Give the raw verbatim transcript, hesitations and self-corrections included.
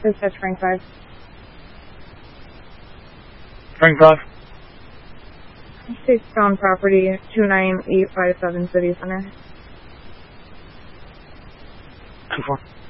Dispatch Frank five. Frank five. State found property two nine eight five seven City Center. two four.